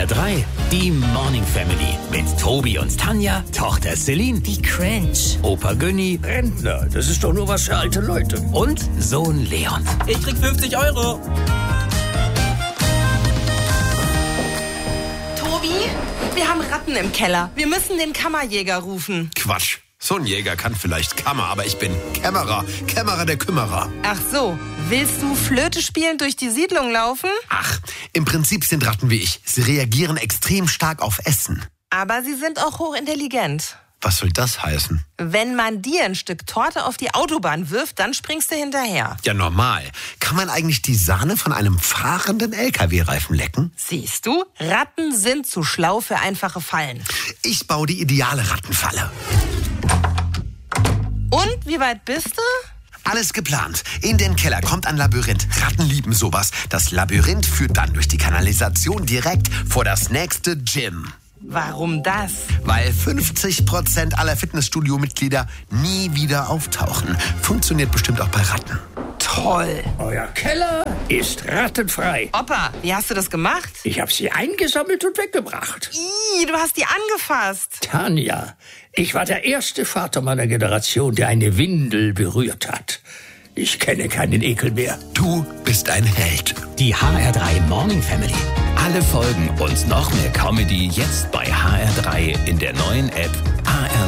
HR3, die Morning Family. Mit Tobi und Tanja, Tochter Celine, Wie cringe. Opa Günni, Rentner, das ist doch nur was für alte Leute. und Sohn Leon. Ich krieg 50 Euro. Tobi, wir haben Ratten im Keller. Wir müssen den Kammerjäger rufen. Quatsch. So ein Jäger kann vielleicht Kammer, aber ich bin Kämmerer. Kämmerer der Kümmerer. Ach so, willst du Flöte spielend durch die Siedlung laufen? Ach, im Prinzip sind Ratten wie ich. Sie reagieren extrem stark auf Essen. Aber sie sind auch hochintelligent. Was soll das heißen? Wenn man dir ein Stück Torte auf die Autobahn wirft, dann springst du hinterher. Ja, normal. Kann man eigentlich die Sahne von einem fahrenden LKW-Reifen lecken? Siehst du, Ratten sind zu schlau für einfache Fallen. Ich baue die ideale Rattenfalle. Und, wie weit bist du? Alles geplant. In den Keller kommt ein Labyrinth. Ratten lieben sowas. Das Labyrinth führt dann durch die Kanalisation direkt vor das nächste Gym. Warum das? Weil 50% aller Fitnessstudio-Mitglieder nie wieder auftauchen. Funktioniert bestimmt auch bei Ratten. Toll. Euer Keller ist rattenfrei. Opa, wie hast du das gemacht? Ich habe sie eingesammelt und weggebracht. Ih, du hast die angefasst. Tanja, ich war der erste Vater meiner Generation, der eine Windel berührt hat. Ich kenne keinen Ekel mehr. Du bist ein Held. Die HR3 Morning Family. Alle Folgen und noch mehr Comedy jetzt bei HR3 in der neuen App HR3.